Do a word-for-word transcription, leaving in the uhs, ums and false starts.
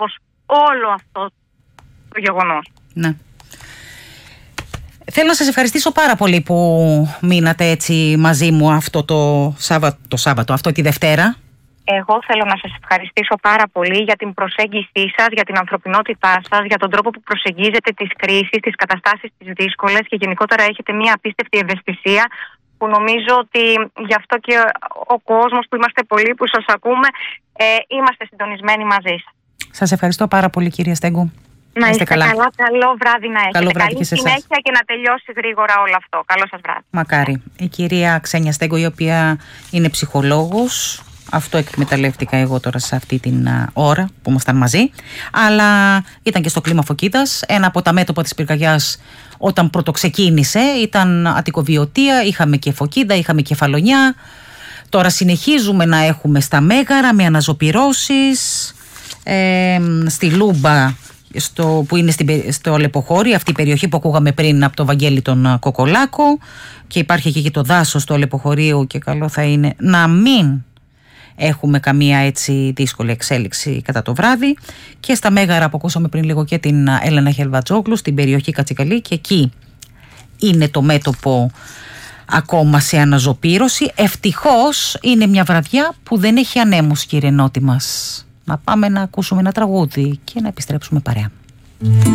κάπως όλο αυτό το γεγονός. Ναι. Θέλω να σας ευχαριστήσω πάρα πολύ που μείνατε έτσι μαζί μου αυτό το Σάββατο, το Σάββατο αυτό τη Δευτέρα. Εγώ θέλω να σας ευχαριστήσω πάρα πολύ για την προσέγγισή σας, για την ανθρωπινότητά σας, για τον τρόπο που προσεγγίζετε τις κρίσεις, τις καταστάσεις τις δύσκολες και γενικότερα έχετε μια απίστευτη ευαισθησία που νομίζω ότι γι' αυτό και ο κόσμος που είμαστε πολλοί που σας ακούμε ε, είμαστε συντονισμένοι μαζί σας. Σας ευχαριστώ πάρα πολύ, κυρία Στέγκου. Να είστε καλά. καλά. Καλό βράδυ να έχετε. Καλό βράδυ. Καλή συνέχεια και να τελειώσει γρήγορα όλο αυτό. Καλό σας βράδυ. Μακάρι. Η κυρία Ξένια Στέγκου, η οποία είναι ψυχολόγος. Αυτό εκμεταλλεύτηκα εγώ τώρα σε αυτή την ώρα που ήμασταν μαζί. Αλλά ήταν και στο κλίμα Φωκίδας. Ένα από τα μέτωπα της πυρκαγιάς όταν πρωτοξεκίνησε ήταν Αττικοβιωτία. Είχαμε και Φωκίδα, είχαμε Κεφαλονιά. Τώρα συνεχίζουμε να έχουμε στα Μέγαρα με αναζωπυρώσεις. Ε, στη Λούμπα, στο, που είναι στην, στο Αλεποχώρι, αυτή η περιοχή που ακούγαμε πριν από το Βαγγέλη τον Κοκολάκο, και υπάρχει και, και το δάσος του Αλεποχωρίου, και καλό θα είναι να μην έχουμε καμία έτσι δύσκολη εξέλιξη κατά το βράδυ. Και στα Μέγαρα που ακούσαμε πριν λίγο και την Έλενα Χελβατζόγλου, στην περιοχή Κατσικαλή, και εκεί είναι το μέτωπο ακόμα σε αναζωπήρωση. Ευτυχώς είναι μια βραδιά που δεν έχει ανέμους, κύριε Νότι μας. Να πάμε να ακούσουμε ένα τραγούδι και να επιστρέψουμε παρέα.